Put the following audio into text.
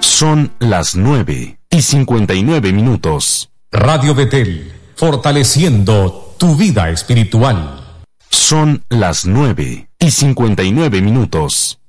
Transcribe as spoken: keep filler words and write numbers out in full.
Son las nueve y cincuenta y nueve minutos. Radio Betel, fortaleciendo tu vida espiritual. Son las nueve y cincuenta y nueve minutos.